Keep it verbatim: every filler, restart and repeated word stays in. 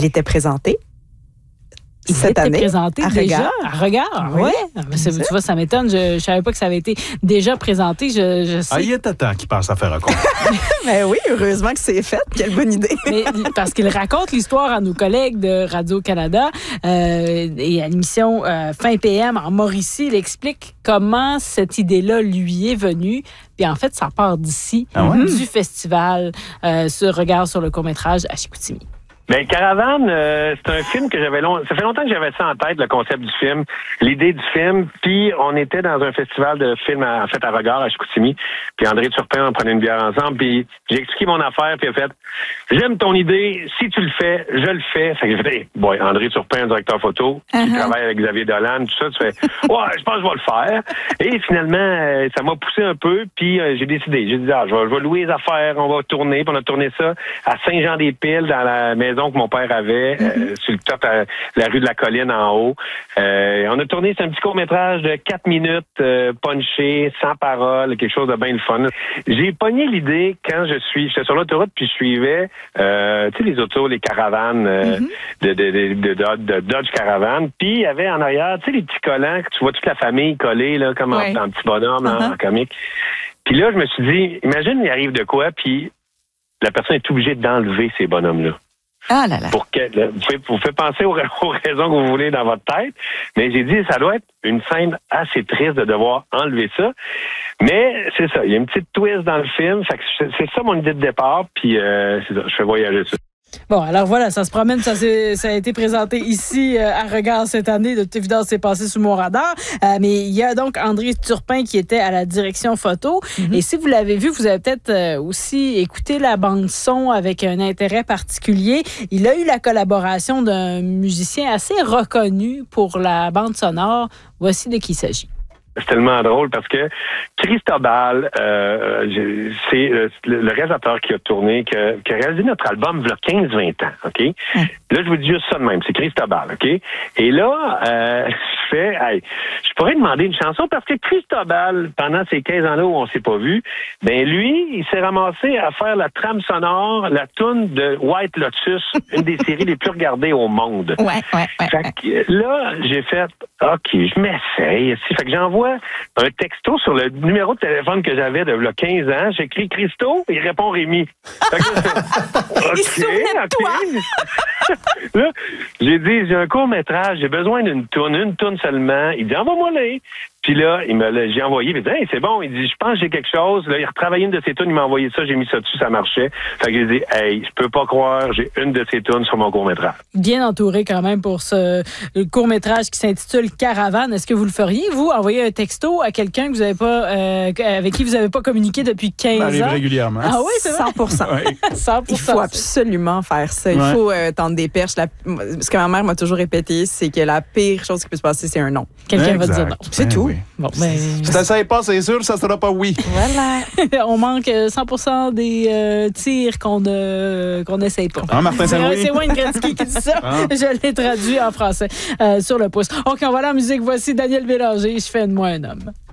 il était présenté. Il Cette était année, présenté à déjà Regard. à Regard, Oui. ouais. Mais c'est- tu vois, ça m'étonne. Je ne savais pas que ça avait été déjà présenté. Je, je sais. Ah, il était temps qu'il pense à faire un compte. Mais oui, heureusement que c'est fait. Quelle bonne idée. Mais, parce qu'il raconte l'histoire à nos collègues de Radio-Canada euh, et à l'émission euh, Fin P M en Mauricie. Il explique comment cette idée-là lui est venue. Puis en fait, ça part d'ici, Ah ouais? du festival euh, sur Regard sur le court-métrage à Chicoutimi. Ben, Caravane, euh, c'est un film que j'avais long... Ça fait longtemps que j'avais ça en tête, le concept du film, l'idée du film. Puis on était dans un festival de films, à, en fait, à Regard, à Chicoutimi. Puis André Turpin, on prenait une bière ensemble. Puis j'ai expliqué mon affaire, puis il a fait « J'aime ton idée. Si tu le fais, je le fais. » Fait que j'ai fait hey, « Boy, André Turpin, directeur photo, uh-huh. qui travaille avec Xavier Dolan, tout ça. » Tu fais « Ouais, je pense que je vais le faire. » Et finalement, euh, ça m'a poussé un peu. Puis euh, j'ai décidé. J'ai dit « Ah, je vais, je vais louer les affaires. On va tourner. » Puis on a tourné ça à Saint-Jean-des-Piles, dans la maison que mon père avait, mm-hmm. euh, sur le top, à la rue de la Colline en haut. Euh, on a tourné, c'est un petit court-métrage de quatre minutes, euh, punché, sans parole, quelque chose de bien le fun. J'ai pogné l'idée quand je suis, j'étais sur l'autoroute puis je suivais, euh, tu sais, les autos, les caravanes euh, mm-hmm. de, de, de, de, de, de Dodge Caravane. Puis il y avait en arrière, tu sais, les petits collants que tu vois toute la famille collée, là, comme ouais. en, en petit bonhomme, uh-huh. en, en comique. Puis là, je me suis dit, imagine, il arrive de quoi, puis la personne est obligée d'enlever ces bonhommes-là. Ah là là. Pour que, là, vous, pouvez, vous faites penser aux, aux raisons que vous voulez dans votre tête, mais j'ai dit ça doit être une scène assez triste de devoir enlever ça. Mais c'est ça, il y a une petite twist dans le film, fait que c'est, c'est ça mon idée de départ, puis euh, c'est ça, je fais voyager ça. Bon, alors voilà, ça se promène, ça, c'est, ça a été présenté ici euh, à Regard cette année. De toute évidence, c'est passé sous mon radar. Euh, mais il y a donc André Turpin qui était à la direction photo. Mm-hmm. Et si vous l'avez vu, vous avez peut-être euh, aussi écouté la bande-son avec un intérêt particulier. Il a eu la collaboration d'un musicien assez reconnu pour la bande sonore. Voici de qui il s'agit. C'est tellement drôle parce que Cristobal, euh, c'est le, le réalisateur qui a tourné, qui a, qui a réalisé notre album il y a quinze vingt ans, OK? Mm. Là, je vous dis juste ça de même, c'est Cristobal, OK? Et là, euh, je fais, hey, je pourrais demander une chanson parce que Cristobal, pendant ces quinze ans-là où on s'est pas vu, ben lui, il s'est ramassé à faire la trame sonore, la toune de White Lotus, une des séries les plus regardées au monde. Ouais, ouais, ouais. Fait que là, j'ai fait, OK, je m'essaye. Fait que j'envoie un texto sur le numéro de téléphone que j'avais de là, quinze ans. J'écris Christo et il répond Rémi. Fait que là, OK, OK. Là, j'ai dit, j'ai un court-métrage, j'ai besoin d'une toune, une toune seulement. Il dit, envoie-moi-les. Puis là, il me l'a, j'ai envoyé, il dit, hey, c'est bon. Il dit, je pense que j'ai quelque chose. Là, il a retravaillé une de ses tunes, il m'a envoyé ça, j'ai mis ça dessus, ça marchait. Fait que j'ai dit, hey, je peux pas croire, j'ai une de ces tunes sur mon court-métrage. Bien entouré quand même pour ce court-métrage qui s'intitule Caravane. Est-ce que vous le feriez, vous, envoyer un texto à quelqu'un que vous avez pas, euh, avec qui vous n'avez pas communiqué depuis quinze ans? Ça arrive régulièrement. Ah oui, c'est vrai? cent pour cent. Oui. cent pour cent. Il faut absolument faire ça. Il ouais. faut euh, tendre des perches. La... Ce que ma mère m'a toujours répété, c'est que la pire chose qui peut se passer, c'est un non. Quelqu'un exact. va dire non. C'est ben tout. Oui. Bon, ben... Si t'essayes pas, c'est sûr, ça sera pas oui. Voilà. On manque cent pour cent des euh, tirs qu'on ne qu'on n'essaye pas. Hein, Martin Saint-Louis? C'est Wayne Gretzky qui dit ça. Ah. Je l'ai traduit en français euh, sur le pouce. OK, on va aller en musique. Voici Daniel Bélanger. Je fais de moi un homme.